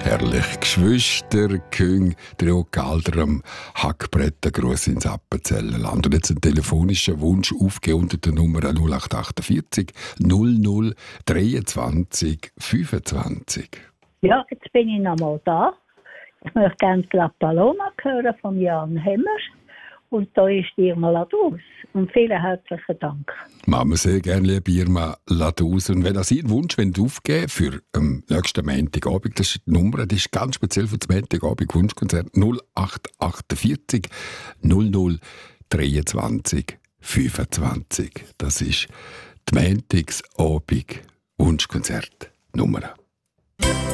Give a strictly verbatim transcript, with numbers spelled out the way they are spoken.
herrlich. Geschwister, Küng, Trio Calder am Hackbrettergruß ins Appenzellerland. Und jetzt ein telefonischer Wunsch aufgegeben unter der Nummer null acht achtundvierzig null null dreiundzwanzig fünfundzwanzig. Ja, jetzt bin ich noch mal da. Ich möchte gerne La Paloma hören von Jan Hemmer. Und da ist Irma Ladus. Und vielen herzlichen Dank. Machen wir sehr gerne, liebe Irma Ladus. Und wenn das Ihr Wunsch aufgeben für am nächsten Montagabend, das ist die Nummer, das ist ganz speziell für das Montagabend Wunschkonzert null acht achtundvierzig null null dreiundzwanzig fünfundzwanzig. Das ist die Montagsabend Wunschkonzert Nummer.